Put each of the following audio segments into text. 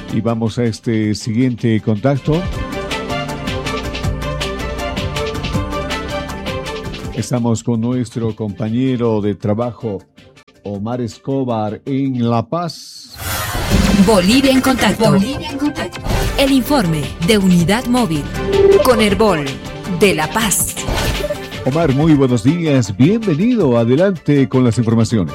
Y vamos a este siguiente contacto. Estamos con nuestro compañero de trabajo, Omar Escobar, en La Paz. Bolivia en contacto. Bolivia en contacto. El informe de Unidad Móvil con Herbol de La Paz. Omar, muy buenos días. Bienvenido. Adelante con las informaciones.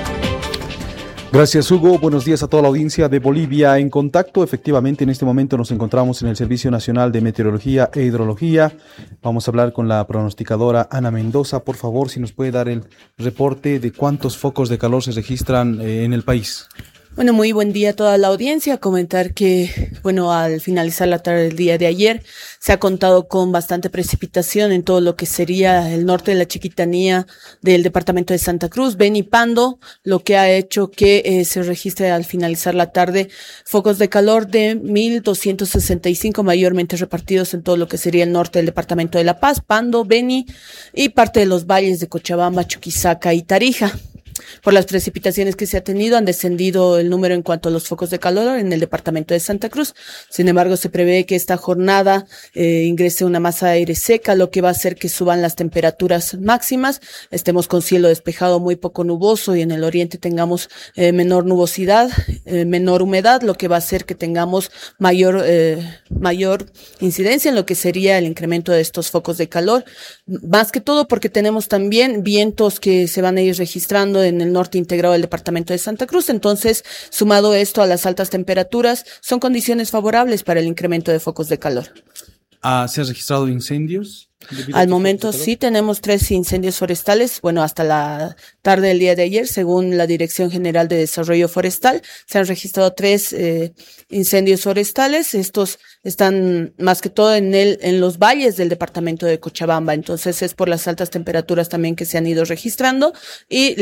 Gracias, Hugo. Buenos días a toda la audiencia de Bolivia en contacto. Efectivamente, en este momento nos encontramos en el Servicio Nacional de Meteorología e Hidrología. Vamos a hablar con la pronosticadora Ana Mendoza. Por favor, si nos puede dar el reporte de cuántos focos de calor se registran en el país. Bueno, muy buen día a toda la audiencia. Comentar que, al finalizar la tarde del día de ayer, se ha contado con bastante precipitación en todo lo que sería el norte de la Chiquitanía del departamento de Santa Cruz, Beni y Pando, lo que ha hecho que se registre al finalizar la tarde focos de calor de 1,265, mayormente repartidos en todo lo que sería el norte del departamento de La Paz, Pando, Beni y parte de los valles de Cochabamba, Chuquisaca y Tarija. Por las precipitaciones que se ha tenido, han descendido el número en cuanto a los focos de calor en el departamento de Santa Cruz. Sin embargo, se prevé que esta jornada ingrese una masa de aire seca, lo que va a hacer que suban las temperaturas máximas. Estemos con cielo despejado muy poco nuboso y en el oriente tengamos menor nubosidad, menor humedad, lo que va a hacer que tengamos mayor incidencia en lo que sería el incremento de estos focos de calor. Más que todo porque tenemos también vientos que se van a ir registrando en el norte integrado del departamento de Santa Cruz. Entonces, sumado esto a las altas temperaturas, son condiciones favorables para el incremento de focos de calor. ¿Se han registrado incendios? Al momento sí tenemos 3 incendios forestales. Hasta la tarde del día de ayer, según la Dirección General de Desarrollo Forestal, se han registrado 3 incendios forestales. Estos están más que todo en los valles del departamento de Cochabamba. Entonces es por las altas temperaturas también que se han ido registrando y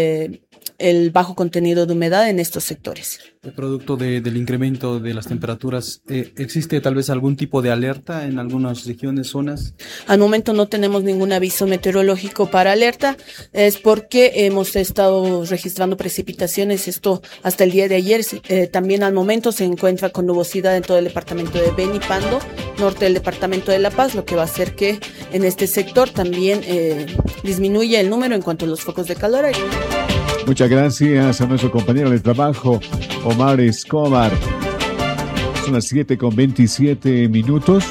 el bajo contenido de humedad en estos sectores. Producto del incremento de las temperaturas, ¿existe tal vez algún tipo de alerta en algunas regiones, zonas? Al momento no tenemos ningún aviso meteorológico para alerta, es porque hemos estado registrando precipitaciones, esto hasta el día de ayer. También al momento se encuentra con nubosidad en todo el departamento de Beni y Pando, norte del departamento de La Paz, lo que va a hacer que en este sector también disminuya el número en cuanto a los focos de calor. Muchas gracias a nuestro compañero de trabajo, Omar Escobar. Son las 7:27.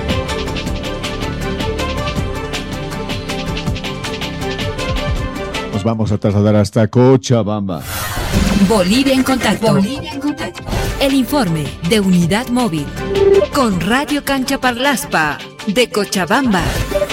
Nos vamos a trasladar hasta Cochabamba. Bolivia en contacto. Bolivia en contacto. El informe de Unidad Móvil con Radio Cancha Parlaspa de Cochabamba.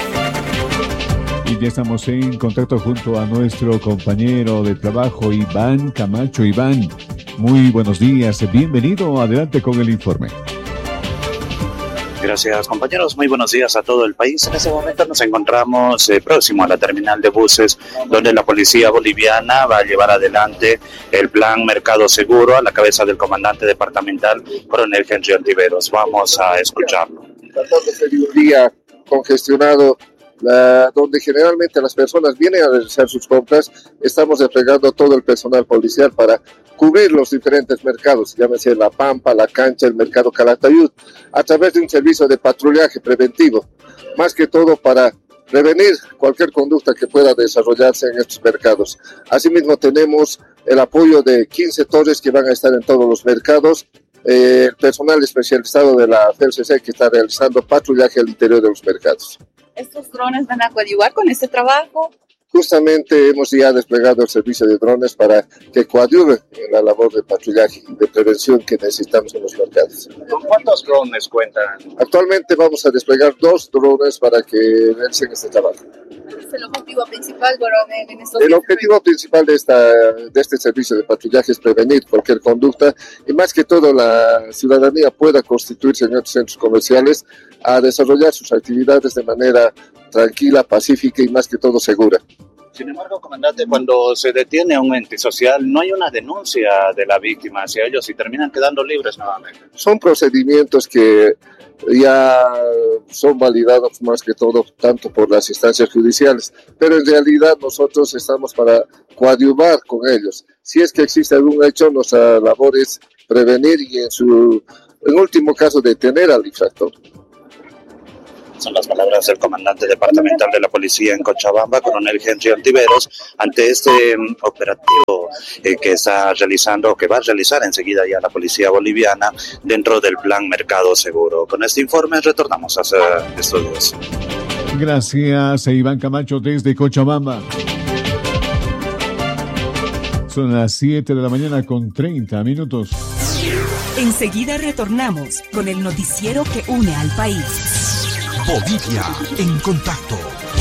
Y ya estamos en contacto junto a nuestro compañero de trabajo, Iván Camacho. Iván, muy buenos días, bienvenido, adelante con el informe. Gracias, compañeros, muy buenos días a todo el país. En este momento nos encontramos próximo a la terminal de buses, donde la policía boliviana va a llevar adelante el plan Mercado Seguro a la cabeza del comandante departamental, coronel Henry Ontiveros. Vamos a escucharlo. Tratando de ser un día congestionado, donde generalmente las personas vienen a realizar sus compras, estamos desplegando todo el personal policial para cubrir los diferentes mercados, llámese La Pampa, La Cancha, el mercado Calatayud, a través de un servicio de patrullaje preventivo, más que todo para prevenir cualquier conducta que pueda desarrollarse en estos mercados. Asimismo tenemos el apoyo de 15 torres que van a estar en todos los mercados, el personal especializado de la FELCC que está realizando patrullaje al interior de los mercados. ¿Estos drones van a coadyuvar con este trabajo? Justamente hemos ya desplegado el servicio de drones para que coadyuve en la labor de patrullaje y de prevención que necesitamos en los mercados. ¿Con cuántos drones cuentan? Actualmente vamos a desplegar 2 drones para que realicen este trabajo. ¿Es el objetivo principal, coronel, en estos El objetivo principal de este servicio de patrullaje es prevenir cualquier conducta y más que todo la ciudadanía pueda constituirse en estos centros comerciales a desarrollar sus actividades de manera tranquila, pacífica y más que todo segura. Sin embargo, comandante, cuando se detiene a un antisocial, no hay una denuncia de la víctima hacia ellos y terminan quedando libres nuevamente. Son procedimientos que ya son validados más que todo tanto por las instancias judiciales, pero en realidad nosotros estamos para coadyuvar con ellos. Si es que existe algún hecho, nuestra labor es prevenir y en último caso detener al infractor. Son las palabras del comandante departamental de la policía en Cochabamba, coronel Henry Ontiveros, ante este operativo que está realizando, que va a realizar enseguida ya la policía boliviana dentro del plan Mercado Seguro. Con este informe retornamos a hacer estudios. Gracias, Iván Camacho desde Cochabamba. Son las 7 de la mañana con 30 minutos. Enseguida retornamos con el noticiero que une al país. Bolivia en contacto.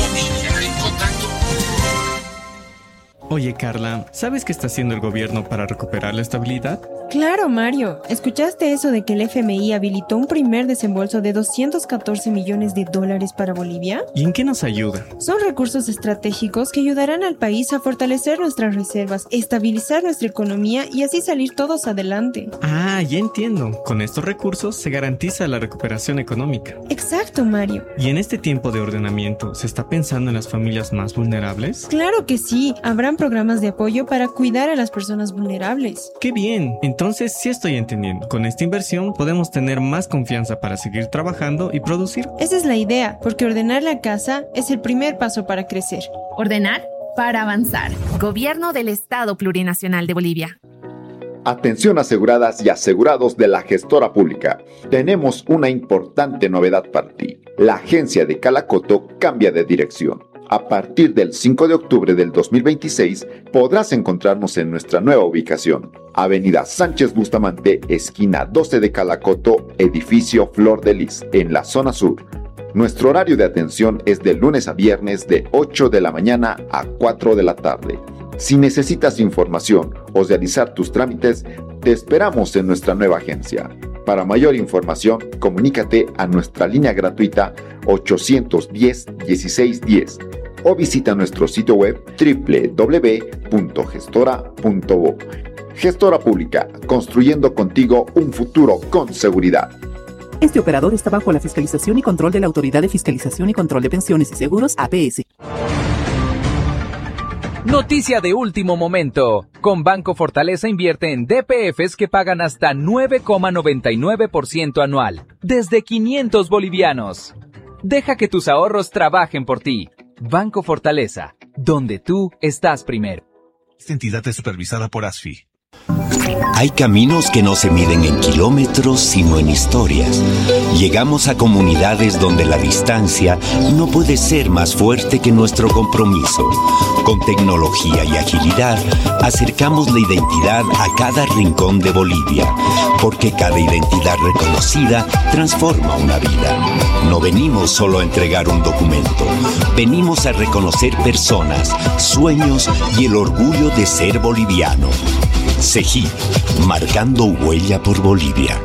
Oye, Carla, ¿sabes qué está haciendo el gobierno para recuperar la estabilidad? Claro, Mario. ¿Escuchaste eso de que el FMI habilitó un primer desembolso de $214 millones para Bolivia? ¿Y en qué nos ayuda? Son recursos estratégicos que ayudarán al país a fortalecer nuestras reservas, estabilizar nuestra economía y así salir todos adelante. Ah, ya entiendo. Con estos recursos se garantiza la recuperación económica. Exacto, Mario. ¿Y en este tiempo de ordenamiento se está pensando en las familias más vulnerables? Claro que sí. Habrán programas de apoyo para cuidar a las personas vulnerables. ¡Qué bien! Entonces sí estoy entendiendo. Con esta inversión podemos tener más confianza para seguir trabajando y producir. Esa es la idea, porque ordenar la casa es el primer paso para crecer. Ordenar para avanzar. Gobierno del Estado Plurinacional de Bolivia. Atención aseguradas y asegurados de la gestora pública. Tenemos una importante novedad para ti. La agencia de Calacoto cambia de dirección. A partir del 5 de octubre del 2026 podrás encontrarnos en nuestra nueva ubicación. Avenida Sánchez Bustamante, esquina 12 de Calacoto, edificio Flor de Lis, en la zona sur. Nuestro horario de atención es de lunes a viernes de 8 de la mañana a 4 de la tarde. Si necesitas información o realizar tus trámites, te esperamos en nuestra nueva agencia. Para mayor información, comunícate a nuestra línea gratuita 810-1610 o visita nuestro sitio web www.gestora.bo. Gestora Pública, construyendo contigo un futuro con seguridad. Este operador está bajo la fiscalización y control de la Autoridad de Fiscalización y Control de Pensiones y Seguros, APS. Noticia de último momento. Con Banco Fortaleza invierte en DPFs que pagan hasta 9,99% anual, desde 500 bolivianos. Deja que tus ahorros trabajen por ti. Banco Fortaleza, donde tú estás primero. Esta entidad es supervisada por ASFI. Hay caminos que no se miden en kilómetros, sino en historias. Llegamos a comunidades donde la distancia no puede ser más fuerte que nuestro compromiso. Con tecnología y agilidad, acercamos la identidad a cada rincón de Bolivia, porque cada identidad reconocida transforma una vida. No venimos solo a entregar un documento, venimos a reconocer personas, sueños y el orgullo de ser boliviano. CEGIP, marcando huella por Bolivia.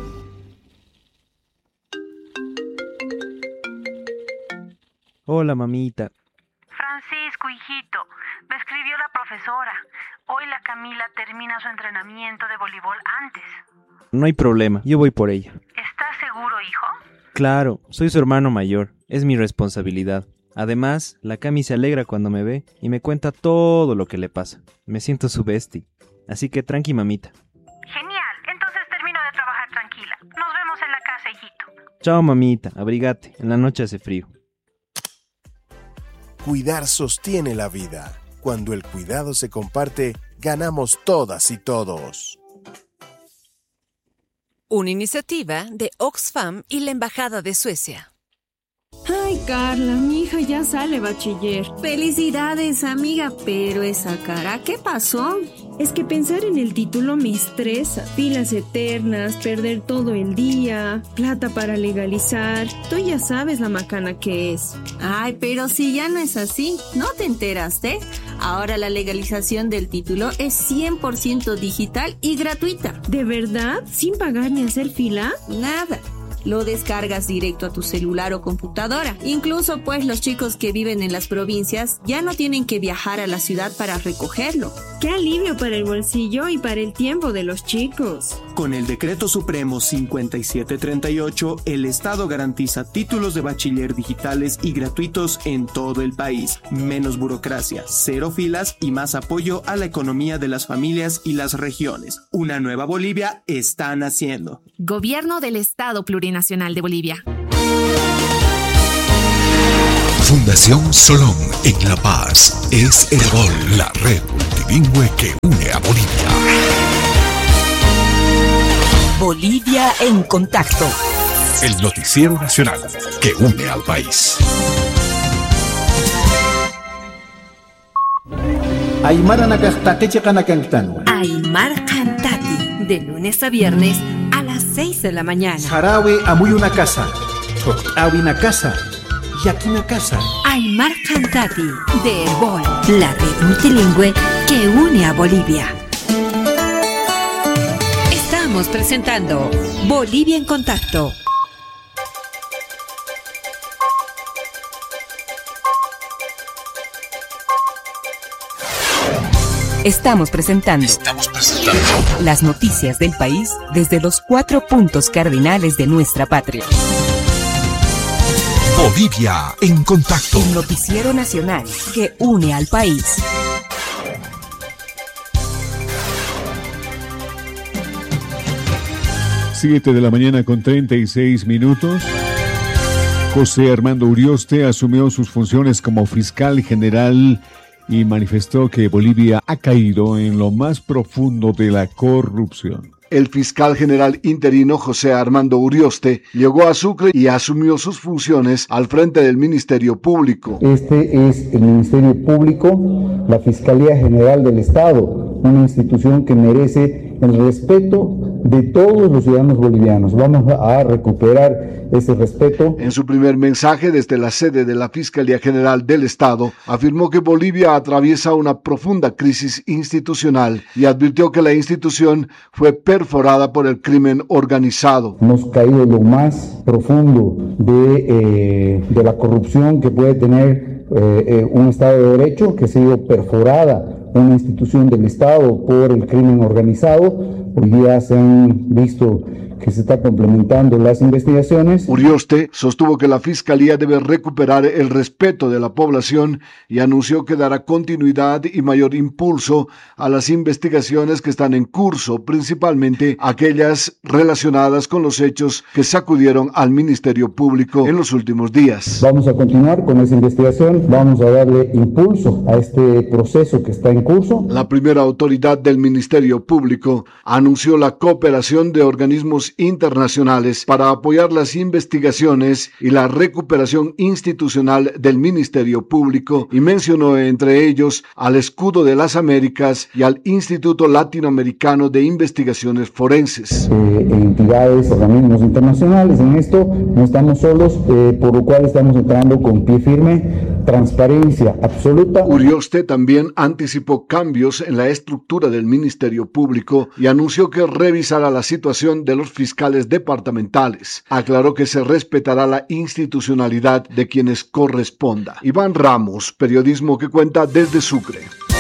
Hola, mamita. Francisco, hijito, me escribió la profesora. Hoy la Camila termina su entrenamiento de voleibol antes. No hay problema, yo voy por ella. ¿Estás seguro, hijo? Claro, soy su hermano mayor, es mi responsabilidad. Además, la Cami se alegra cuando me ve y me cuenta todo lo que le pasa. Me siento su bestie. Así que tranqui, mamita. Genial, entonces termino de trabajar tranquila. Nos vemos en la casa, hijito. Chao, mamita, abrigate, en la noche hace frío. Cuidar sostiene la vida. Cuando el cuidado se comparte, ganamos todas y todos. Una iniciativa de Oxfam y la Embajada de Suecia. Ay, Carla, mi hija ya sale bachiller. Felicidades, amiga, pero esa cara, ¿qué pasó? Es que pensar en el título me estresa. Filas eternas, perder todo el día, plata para legalizar. Tú ya sabes la macana que es. Ay, pero si ya no es así, ¿no te enteraste? Ahora la legalización del título es 100% digital y gratuita. ¿De verdad? ¿Sin pagar ni hacer fila? Nada. Lo descargas directo a tu celular o computadora. Incluso pues los chicos que viven en las provincias ya no tienen que viajar a la ciudad para recogerlo. ¡Qué alivio para el bolsillo y para el tiempo de los chicos! Con el Decreto Supremo 5738, el Estado garantiza títulos de bachiller digitales y gratuitos en todo el país. Menos burocracia, cero filas y más apoyo a la economía de las familias y las regiones. Una nueva Bolivia está naciendo. Gobierno del Estado Plurinacional de Bolivia. Fundación Solón en La Paz es Herbol, la red multilingüe que une a Bolivia. Bolivia en contacto. El noticiero nacional que une al país. Aymara Nakastati Kanakantano. Aymar Cantati, de lunes a viernes a las 6 de la mañana. Sarawi Amuy una casa. Awi una casa. Yaki una casa. Aymar Cantati, de Herbol, la red multilingüe que une a Bolivia. Estamos presentando Bolivia en contacto. Estamos presentando las noticias del país desde los 4 puntos cardinales de nuestra patria. Bolivia en contacto. El noticiero nacional que une al país. Siete de la mañana con 36 minutos. José Armando Urioste asumió sus funciones como fiscal general y manifestó que Bolivia ha caído en lo más profundo de la corrupción. El fiscal general interino José Armando Urioste llegó a Sucre y asumió sus funciones al frente del Ministerio Público. Este es el Ministerio Público, la Fiscalía General del Estado, una institución que merece el respeto de todos los ciudadanos bolivianos. Vamos a recuperar ese respeto. En su primer mensaje desde la sede de la Fiscalía General del Estado, afirmó que Bolivia atraviesa una profunda crisis institucional y advirtió que la institución fue perforada por el crimen organizado. Hemos caído en lo más profundo de la corrupción que puede tener un Estado de Derecho, que ha sido perforada una institución del Estado por el crimen organizado. Hoy día se han visto que se está complementando las investigaciones. Urioste sostuvo que la Fiscalía debe recuperar el respeto de la población y anunció que dará continuidad y mayor impulso a las investigaciones que están en curso, principalmente aquellas relacionadas con los hechos que sacudieron al Ministerio Público en los últimos días. Vamos a continuar con esa investigación, vamos a darle impulso a este proceso que está en curso. La primera autoridad del Ministerio Público anunció la cooperación de organismos internacionales para apoyar las investigaciones y la recuperación institucional del Ministerio Público y mencionó entre ellos al Escudo de las Américas y al Instituto Latinoamericano de Investigaciones Forenses. Entidades, organismos internacionales, en esto no estamos solos, por lo cual estamos entrando con pie firme, transparencia absoluta. Urioste también anticipó cambios en la estructura del Ministerio Público y anunció que revisará la situación de los fiscales departamentales. Aclaró que se respetará la institucionalidad de quienes corresponda. Iván Ramos, periodismo que cuenta desde Sucre.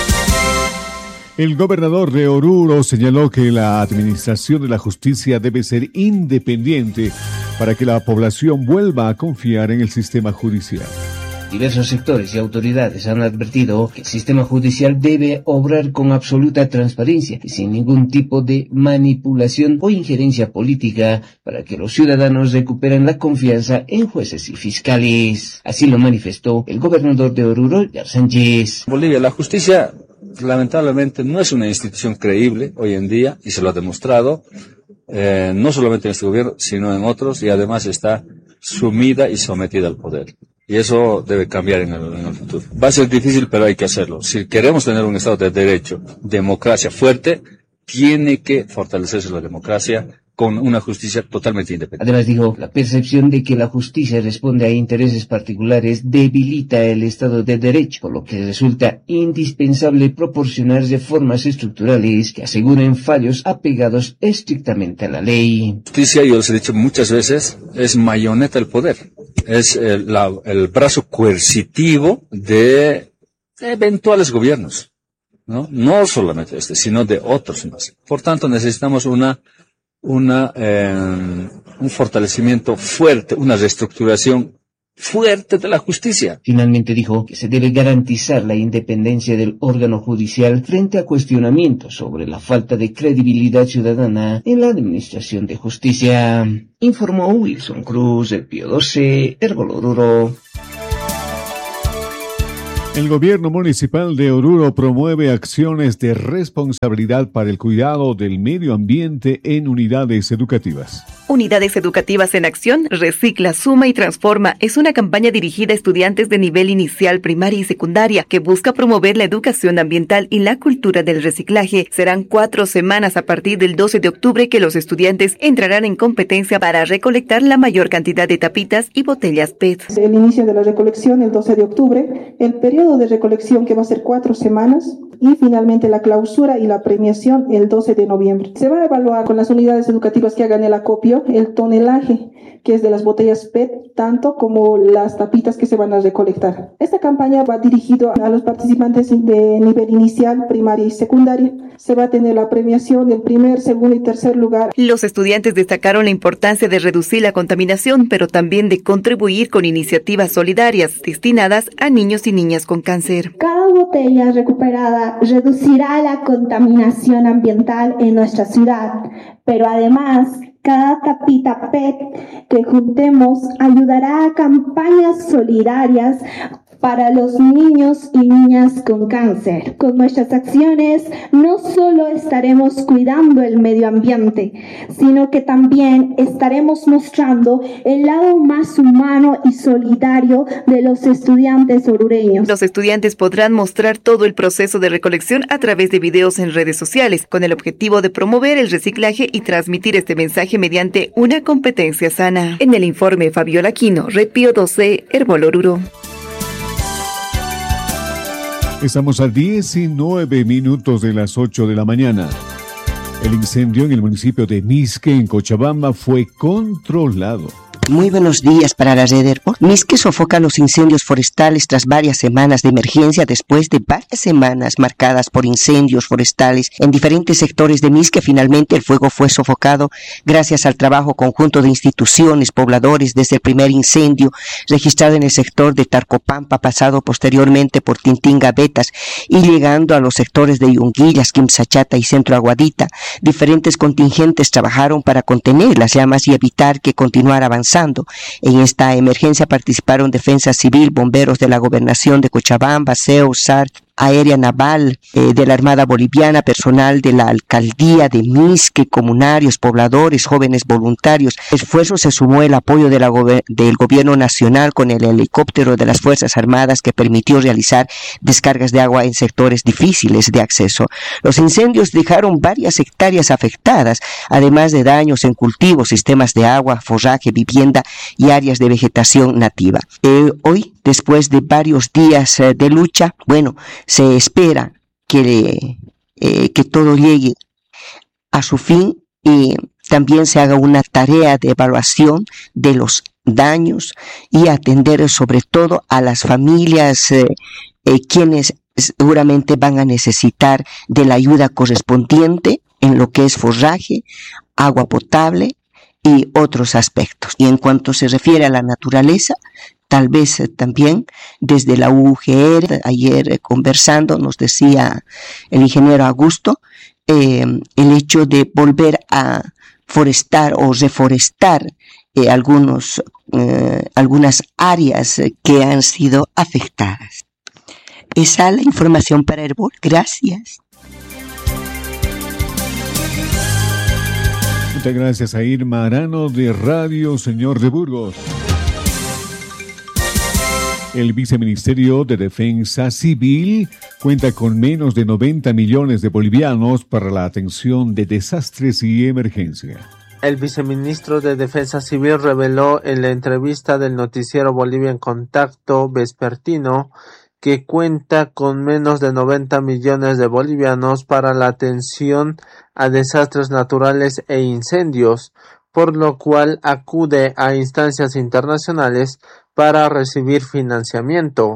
El gobernador de Oruro señaló que la administración de la justicia debe ser independiente para que la población vuelva a confiar en el sistema judicial. Diversos sectores y autoridades han advertido que el sistema judicial debe obrar con absoluta transparencia y sin ningún tipo de manipulación o injerencia política para que los ciudadanos recuperen la confianza en jueces y fiscales. Así lo manifestó el gobernador de Oruro, Yar Sánchez. Bolivia, la justicia lamentablemente no es una institución creíble hoy en día y se lo ha demostrado, no solamente en este gobierno, sino en otros, y además está sumida y sometida al poder. Y eso debe cambiar en el futuro. Va a ser difícil, pero hay que hacerlo. Si queremos tener un Estado de Derecho, democracia fuerte, tiene que fortalecerse la democracia con una justicia totalmente independiente. Además dijo, la percepción de que la justicia responde a intereses particulares debilita el Estado de Derecho, por lo que resulta indispensable proporcionar reformas estructurales que aseguren fallos apegados estrictamente a la ley. Justicia, yo les he dicho muchas veces, es marioneta del poder. Es el brazo coercitivo de eventuales gobiernos. ¿no? No solamente sino de otros más. Por tanto, necesitamos un fortalecimiento fuerte, una reestructuración fuerte de la justicia. Finalmente dijo que se debe garantizar la independencia del órgano judicial frente a cuestionamientos sobre la falta de credibilidad ciudadana en la administración de justicia. Informó Wilson Cruz, del Pío 12, Herbol Oruro. El gobierno municipal de Oruro promueve acciones de responsabilidad para el cuidado del medio ambiente en unidades educativas. Unidades Educativas en Acción, Recicla, Suma y Transforma es una campaña dirigida a estudiantes de nivel inicial, primaria y secundaria que busca promover la educación ambiental y la cultura del reciclaje. Serán 4 semanas a partir del 12 de octubre que los estudiantes entrarán en competencia para recolectar la mayor cantidad de tapitas y botellas PET. El inicio de la recolección el 12 de octubre, el periodo de recolección que va a ser 4 semanas y finalmente la clausura y la premiación el 12 de noviembre. Se va a evaluar con las unidades educativas que hagan el acopio el tonelaje que es de las botellas PET, tanto como las tapitas que se van a recolectar. Esta campaña va dirigido a los participantes de nivel inicial, primaria y secundaria. Se va a tener la premiación del primer, segundo y tercer lugar. Los estudiantes destacaron la importancia de reducir la contaminación, pero también de contribuir con iniciativas solidarias destinadas a niños y niñas con cáncer. Cada botella recuperada reducirá la contaminación ambiental en nuestra ciudad, pero además cada tapita PET que juntemos ayudará a campañas solidarias para los niños y niñas con cáncer. Con nuestras acciones no solo estaremos cuidando el medio ambiente, sino que también estaremos mostrando el lado más humano y solidario de los estudiantes orureños. Los estudiantes podrán mostrar todo el proceso de recolección a través de videos en redes sociales, con el objetivo de promover el reciclaje y transmitir este mensaje mediante una competencia sana. En el informe, Fabiola Aquino, Repío 12, Herbol Oruro. Estamos a 19 minutos de las 8 de la mañana. El incendio en el municipio de Misque, en Cochabamba, fue controlado. Muy buenos días para la red Herbol. Misque sofoca los incendios forestales tras varias semanas de emergencia después de varias semanas marcadas por incendios forestales en diferentes sectores de Misque. Finalmente el fuego fue sofocado gracias al trabajo conjunto de instituciones, pobladores, desde el primer incendio registrado en el sector de Tarcopampa, pasado posteriormente por Tintinga, Betas y llegando a los sectores de Yunguillas, Quimsachata y Centro Aguadita. Diferentes contingentes trabajaron para contener las llamas y evitar que continuara avanzando. En esta emergencia participaron Defensa Civil, bomberos de la Gobernación de Cochabamba, SEO, SAR, Aérea Naval de la Armada Boliviana, personal de la Alcaldía de Misque, comunarios, pobladores, jóvenes voluntarios. El esfuerzo se sumó el apoyo de del Gobierno Nacional con el helicóptero de las Fuerzas Armadas que permitió realizar descargas de agua en sectores difíciles de acceso. Los incendios dejaron varias hectáreas afectadas, además de daños en cultivos, sistemas de agua, forraje, vivienda y áreas de vegetación nativa. Hoy, después de varios días de lucha, se espera que todo llegue a su fin y también se haga una tarea de evaluación de los daños y atender sobre todo a las familias quienes seguramente van a necesitar de la ayuda correspondiente en lo que es forraje, agua potable y otros aspectos. Y en cuanto se refiere a la naturaleza, tal vez también desde la UGR, ayer conversando, nos decía el ingeniero Augusto, el hecho de volver a forestar o reforestar algunas áreas que han sido afectadas. Esa es la información para Herbol. Gracias. Muchas gracias a Irma Arano de Radio Señor de Burgos. El Viceministerio de Defensa Civil cuenta con menos de 90 millones de bolivianos para la atención de desastres y emergencia. El viceministro de Defensa Civil reveló en la entrevista del noticiero Bolivia en Contacto vespertino que cuenta con menos de 90 millones de bolivianos para la atención a desastres naturales e incendios, por lo cual acude a instancias internacionales para recibir financiamiento.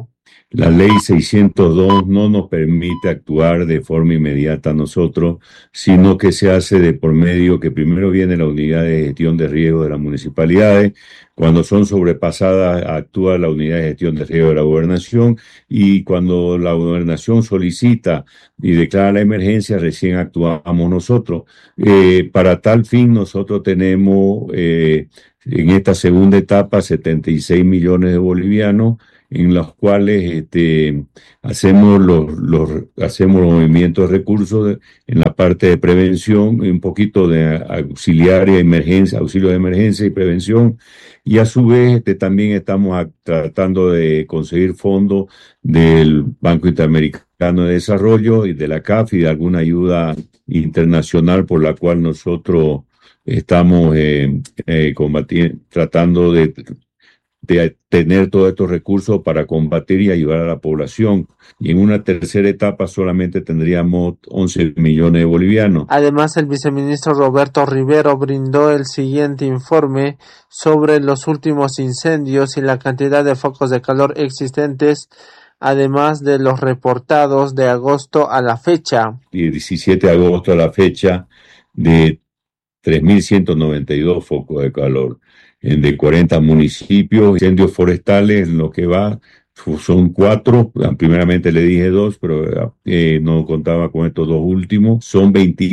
La ley 602 no nos permite actuar de forma inmediata a nosotros, sino que se hace de por medio que primero viene la unidad de gestión de riesgo de las municipalidades. Cuando son sobrepasadas, actúa la unidad de gestión de riesgo de la gobernación, y cuando la gobernación solicita y declara la emergencia, recién actuamos nosotros. Para tal fin, nosotros tenemos en esta segunda etapa 76 millones de bolivianos, en los cuales hacemos hacemos los movimientos de recursos en la parte de prevención, un poquito de auxilio de emergencia y prevención, y a su vez también estamos tratando de conseguir fondos del Banco Interamericano de Desarrollo y de la CAF y de alguna ayuda internacional por la cual nosotros estamos tratando de tener todos estos recursos para combatir y ayudar a la población. Y en una tercera etapa solamente tendríamos 11 millones de bolivianos. Además, el viceministro Roberto Rivero brindó el siguiente informe sobre los últimos incendios y la cantidad de focos de calor existentes, además de los reportados de agosto a la fecha. Y 17 de agosto a la fecha, de 3.192 focos de calor de 40 municipios. Incendios forestales, en lo que va, son 4, primeramente le dije 2, pero no contaba con estos 2 últimos. Son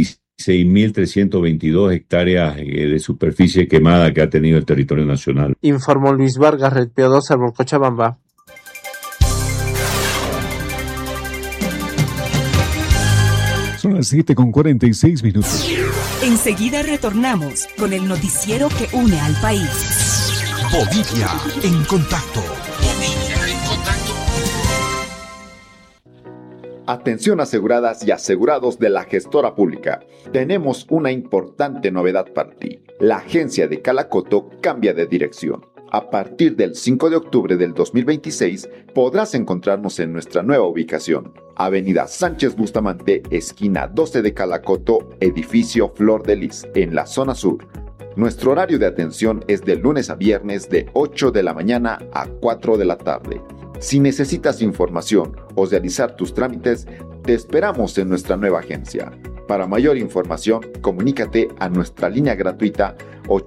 26.322 hectáreas de superficie quemada que ha tenido el territorio nacional. Informó Luis Vargas, Red Piodosa, Cochabamba. Son las 7:46. Enseguida retornamos con el noticiero que une al país. Bolivia en contacto. Atención aseguradas y asegurados de la gestora pública. Tenemos una importante novedad para ti. La agencia de Calacoto cambia de dirección. A partir del 5 de octubre del 2026 podrás encontrarnos en nuestra nueva ubicación. Avenida Sánchez Bustamante, esquina 12 de Calacoto, edificio Flor de Lis, en la zona sur. Nuestro horario de atención es de lunes a viernes de 8 de la mañana a 4 de la tarde. Si necesitas información o realizar tus trámites, te esperamos en nuestra nueva agencia. Para mayor información, comunícate a nuestra línea gratuita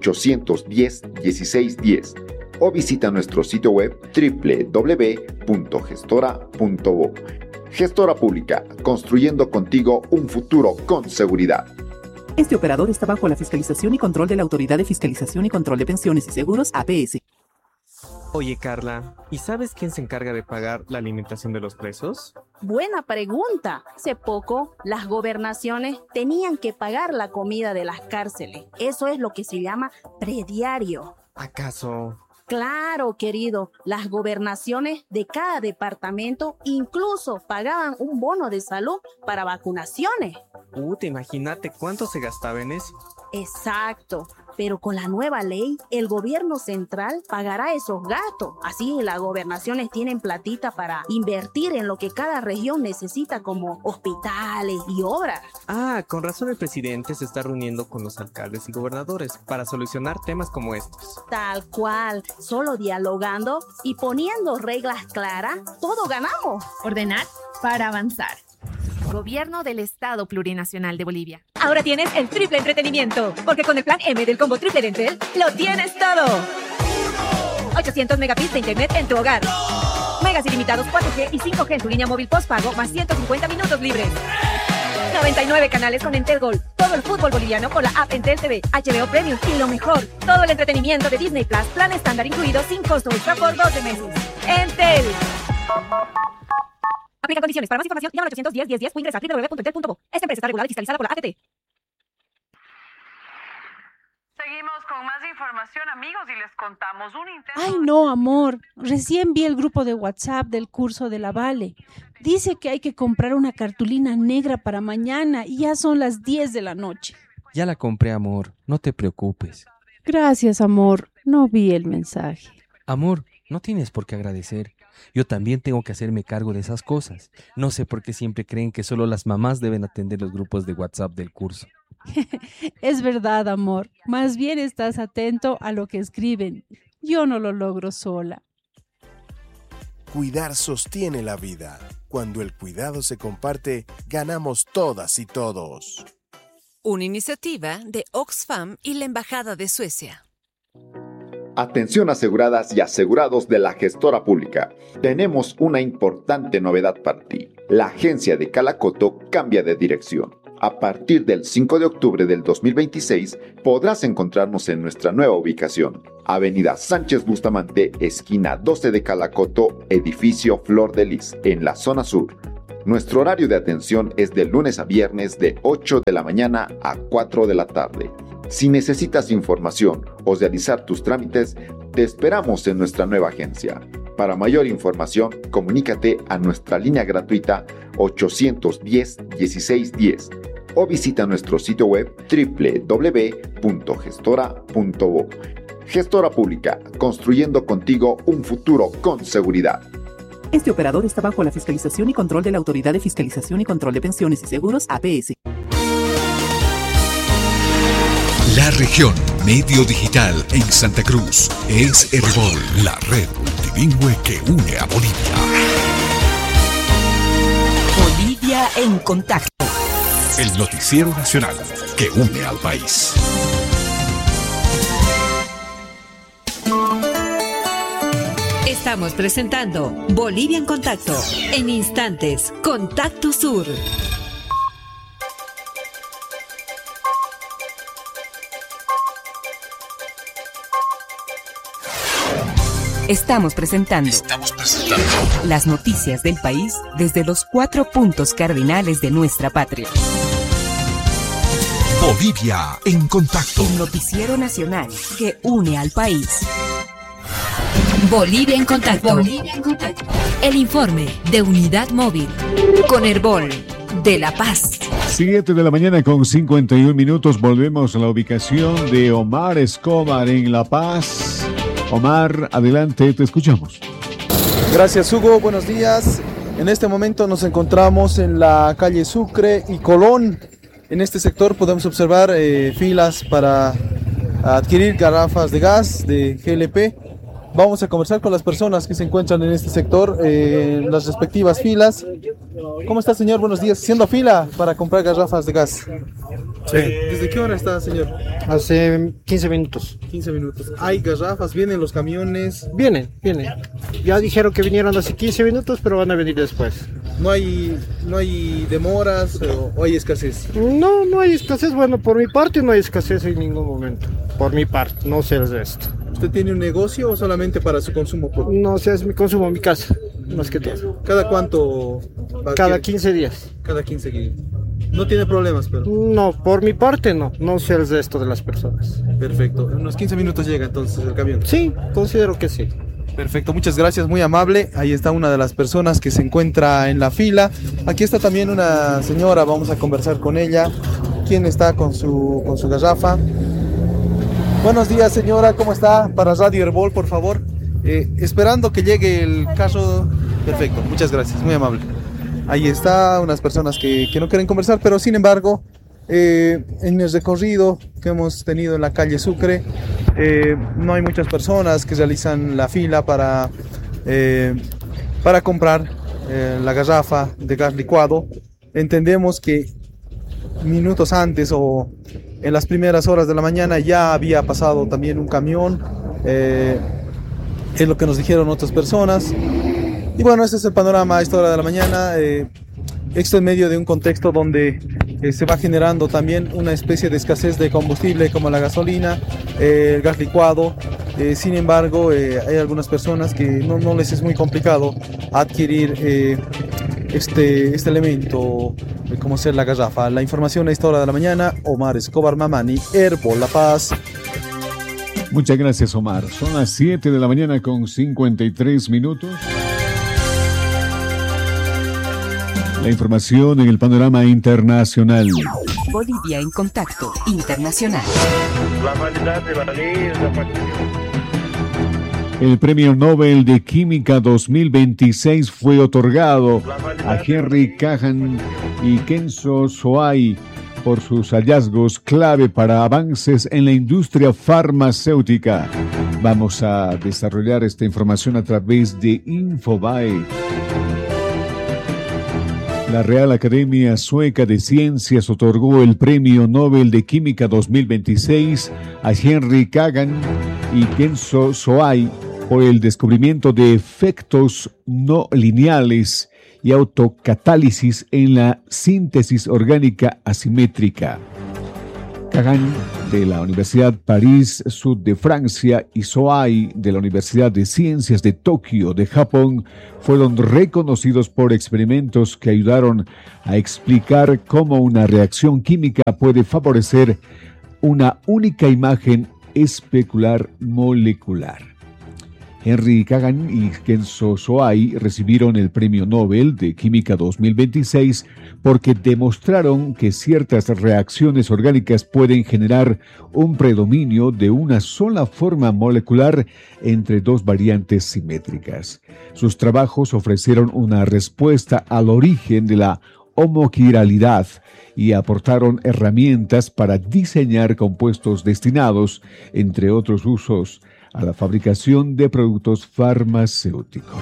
810-1610 o visita nuestro sitio web www.gestora.bo. Gestora Pública, construyendo contigo un futuro con seguridad. Este operador está bajo la fiscalización y control de la Autoridad de Fiscalización y Control de Pensiones y Seguros, APS. Oye, Carla, ¿y sabes quién se encarga de pagar la alimentación de los presos? Buena pregunta. Hace poco, las gobernaciones tenían que pagar la comida de las cárceles. Eso es lo que se llama prediario. ¿Acaso? Claro, querido. Las gobernaciones de cada departamento incluso pagaban un bono de salud para vacunaciones. Imagínate cuánto se gastaba en eso. Exacto. Pero con la nueva ley, el gobierno central pagará esos gastos. Así las gobernaciones tienen platita para invertir en lo que cada región necesita, como hospitales y obras. Con razón el presidente se está reuniendo con los alcaldes y gobernadores para solucionar temas como estos. Tal cual. Solo dialogando y poniendo reglas claras, todo ganamos. Ordenar para avanzar. Gobierno del Estado Plurinacional de Bolivia. Ahora tienes el triple entretenimiento, porque con el plan M del combo triple de Entel, lo tienes todo. 800 megabits de internet en tu hogar. Megas ilimitados 4G y 5G en tu línea móvil postpago, más 150 minutos libres. 99 canales con Entel Gold. Todo el fútbol boliviano con la app Entel TV, HBO Premium y lo mejor, todo el entretenimiento de Disney Plus, plan estándar incluido sin costo extra por 12 meses. Entel. Aplica condiciones. Para más información, llama al 810-1010 o ingresa a www.entel.bo. Esta empresa está regulada y fiscalizada por la ATT. Seguimos con más información, amigos, y les contamos un intento... Ay, no, amor. Recién vi el grupo de WhatsApp del curso de la Vale. Dice que hay que comprar una cartulina negra para mañana y ya son las 10 de la noche. Ya la compré, amor. No te preocupes. Gracias, amor. No vi el mensaje. Amor, no tienes por qué agradecer. Yo también tengo que hacerme cargo de esas cosas. No sé por qué siempre creen que solo las mamás deben atender los grupos de WhatsApp del curso. Es verdad, amor. Más bien estás atento a lo que escriben. Yo no lo logro sola. cuidar sostiene la vida. Cuando el cuidado se comparte, ganamos todas y todos. Una iniciativa de Oxfam y la Embajada de Suecia. Atención aseguradas y asegurados de la gestora pública. Tenemos una importante novedad para ti. La agencia de Calacoto cambia de dirección. A partir del 5 de octubre del 2026 podrás encontrarnos en nuestra nueva ubicación. Avenida Sánchez Bustamante, esquina 12 de Calacoto, edificio Flor de Lis, en la zona sur. Nuestro horario de atención es de lunes a viernes de 8 de la mañana a 4 de la tarde. Si necesitas información o realizar tus trámites, te esperamos en nuestra nueva agencia. Para mayor información, comunícate a nuestra línea gratuita 810-1610 o visita nuestro sitio web www.gestora.bo. Gestora Pública, construyendo contigo un futuro con seguridad. Este operador está bajo la fiscalización y control de la Autoridad de Fiscalización y Control de Pensiones y Seguros, APS. La región Medio Digital en Santa Cruz es Herbol, la red multilingüe que une a Bolivia. Bolivia en contacto. El noticiero nacional que une al país. Estamos presentando Bolivia en contacto. En instantes, Contacto Sur. Estamos presentando las noticias del país desde los 4 puntos cardinales de nuestra patria. Bolivia en contacto. El noticiero nacional que une al país. Bolivia en contacto. Bolivia en contacto. El informe de Unidad Móvil con Herbol de La Paz. 7 de la mañana con 51 minutos. Volvemos a la ubicación de Omar Escobar en La Paz. Omar, adelante, te escuchamos. Gracias, Hugo. Buenos días. En este momento nos encontramos en la calle Sucre y Colón. En este sector podemos observar filas para adquirir garrafas de gas de GLP. Vamos a conversar con las personas que se encuentran en este sector, en las respectivas filas. ¿Cómo está, señor? Buenos días. ¿Haciendo fila para comprar garrafas de gas? Sí. ¿Desde qué hora está, señor? Hace 15 minutos. 15 minutos. ¿Hay garrafas? ¿Vienen los camiones? Vienen. Ya dijeron que vinieron hace 15 minutos, pero van a venir después. ¿No hay demoras o hay escasez? No hay escasez. Bueno, por mi parte no hay escasez en ningún momento. Por mi parte, no sé el resto. ¿Usted tiene un negocio o solamente para su consumo propio? No, es mi consumo en mi casa, más que todo. ¿Cada cuánto? Cada 15 días. Cada 15 días. ¿No tiene problemas, pero? No, por mi parte no sé el resto de las personas. Perfecto. En unos 15 minutos llega entonces el camión. Sí, considero que sí. Perfecto, muchas gracias, muy amable. Ahí está una de las personas que se encuentra en la fila. Aquí está también una señora, vamos a conversar con ella. ¿Quién está con su garrafa? Buenos días, señora, ¿cómo está? Para Radio Herbol, por favor. Esperando que llegue el carro. Perfecto, muchas gracias, muy amable. Ahí está, unas personas que no quieren conversar, pero sin embargo, en el recorrido que hemos tenido en la calle Sucre, no hay muchas personas que realizan la fila para comprar la garrafa de gas licuado. Entendemos que minutos antes o en las primeras horas de la mañana ya había pasado también un camión, es lo que nos dijeron otras personas. Y bueno, este es el panorama a esta hora de la mañana. Esto en medio de un contexto donde se va generando también una especie de escasez de combustible como la gasolina, el gas licuado. Sin embargo, hay algunas personas que no les es muy complicado adquirir este elemento, como ser la garrafa. La información a esta hora de la mañana, Omar Escobar Mamani, Herbol La Paz. Muchas gracias, Omar. Son las 7 de la mañana con 53 minutos. La información en el panorama internacional. Bolivia en contacto internacional. El Premio Nobel de Química 2026 fue otorgado a Henry Cahan y Kenzo Soai por sus hallazgos clave para avances en la industria farmacéutica. Vamos a desarrollar esta información a través de Infobae. La Real Academia Sueca de Ciencias otorgó el Premio Nobel de Química 2026 a Henry Kagan y Kenzo Soai por el descubrimiento de efectos no lineales y autocatálisis en la síntesis orgánica asimétrica. Kagan, de la Universidad París-Sud de Francia, y Soai, de la Universidad de Ciencias de Tokio, de Japón, fueron reconocidos por experimentos que ayudaron a explicar cómo una reacción química puede favorecer una única imagen especular molecular. Henry Kagan y Kenzo Soai recibieron el Premio Nobel de Química 2026 porque demostraron que ciertas reacciones orgánicas pueden generar un predominio de una sola forma molecular entre dos variantes simétricas. Sus trabajos ofrecieron una respuesta al origen de la homoquiralidad y aportaron herramientas para diseñar compuestos destinados, entre otros usos, a la fabricación de productos farmacéuticos.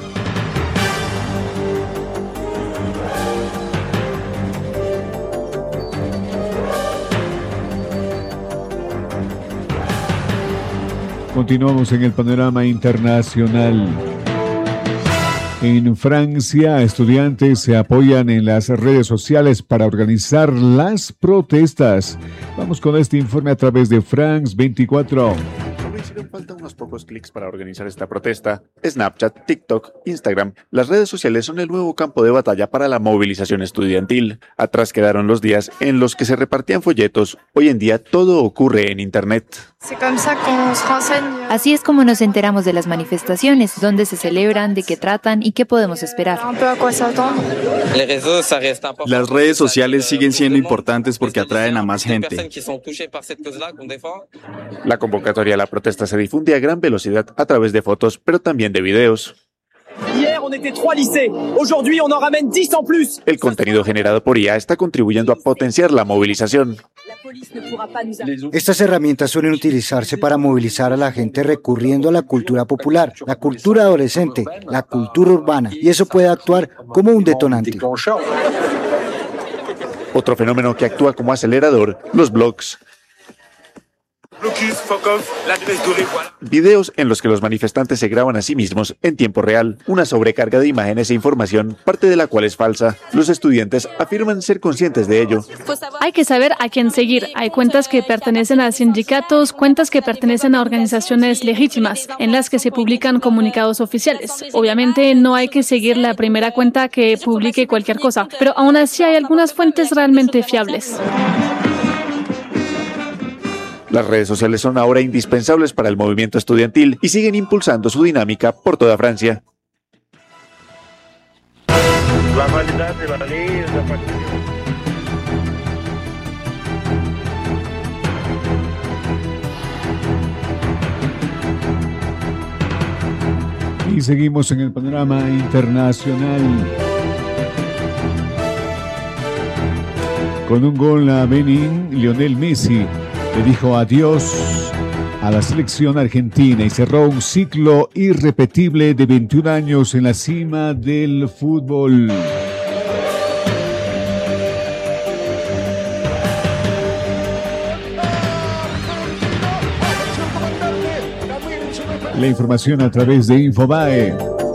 Continuamos en el panorama internacional. En Francia, estudiantes se apoyan en las redes sociales para organizar las protestas. Vamos con este informe a través de France 24. Hicieron falta unos pocos clics para organizar esta protesta. Snapchat, TikTok, Instagram. Las redes sociales son el nuevo campo de batalla para la movilización estudiantil. Atrás quedaron los días en los que se repartían folletos. Hoy en día todo ocurre en Internet. Así es como nos enteramos de las manifestaciones, dónde se celebran, de qué tratan y qué podemos esperar. Las redes sociales siguen siendo importantes porque atraen a más gente. La convocatoria a la protesta se difunde a gran velocidad a través de fotos, pero también de videos. El contenido generado por IA está contribuyendo a potenciar la movilización. Estas herramientas suelen utilizarse para movilizar a la gente recurriendo a la cultura popular, la cultura adolescente, la cultura urbana, y eso puede actuar como un detonante. Otro fenómeno que actúa como acelerador, los blogs. Videos en los que los manifestantes se graban a sí mismos en tiempo real, una sobrecarga de imágenes e información, parte de la cual es falsa. Los estudiantes afirman ser conscientes de ello. Hay que saber a quién seguir. Hay cuentas que pertenecen a sindicatos, cuentas que pertenecen a organizaciones legítimas, en las que se publican comunicados oficiales. Obviamente no hay que seguir la primera cuenta que publique cualquier cosa, pero aún así hay algunas fuentes realmente fiables. Las redes sociales son ahora indispensables para el movimiento estudiantil y siguen impulsando su dinámica por toda Francia. Y seguimos en el panorama internacional. Con un gol a Benin, Lionel Messi le dijo adiós a la selección argentina y cerró un ciclo irrepetible de 21 años en la cima del fútbol. La información a través de Infobae.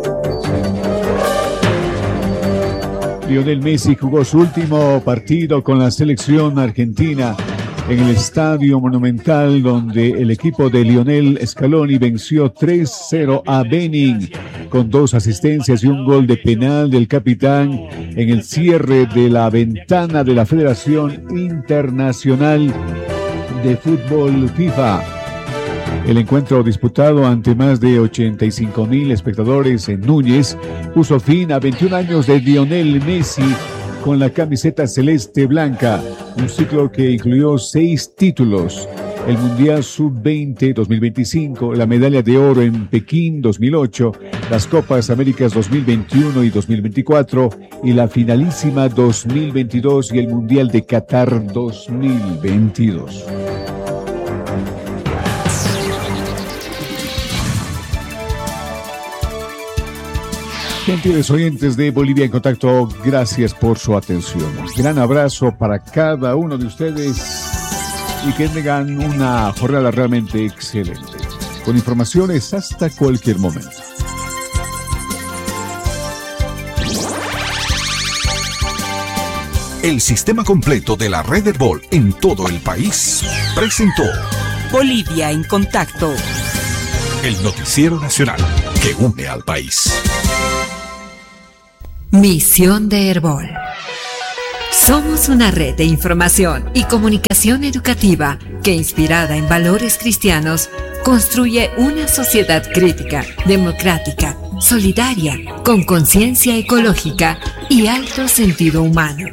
Lionel Messi jugó su último partido con la selección argentina en el Estadio Monumental, donde el equipo de Lionel Scaloni venció 3-0 a Benin, con 2 asistencias y un gol de penal del capitán en el cierre de la ventana de la Federación Internacional de Fútbol FIFA. El encuentro disputado ante más de 85,000 espectadores en Núñez puso fin a 21 años de Lionel Messi con la camiseta celeste blanca, un ciclo que incluyó 6 títulos: el Mundial Sub-20 2025, la medalla de oro en Pekín 2008, las Copas Américas 2021 y 2024 y la finalísima 2022 y el Mundial de Qatar 2022. Gentiles oyentes de Bolivia en Contacto, gracias por su atención. Gran abrazo para cada uno de ustedes y que tengan una jornada realmente excelente. Con informaciones hasta cualquier momento. El sistema completo de la red Herbol en todo el país presentó Bolivia en Contacto, el noticiero nacional que une al país. Misión de Herbol. Somos una red de información y comunicación educativa que, inspirada en valores cristianos, construye una sociedad crítica, democrática, solidaria, con conciencia ecológica y alto sentido humano.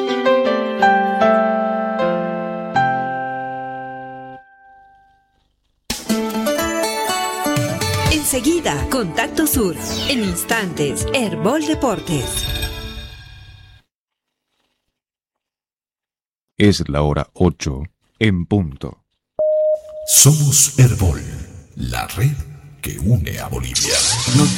Enseguida, Contacto Sur. En instantes, Herbol Deportes. Es la hora 8 en punto. Somos Herbol, la red que une a Bolivia.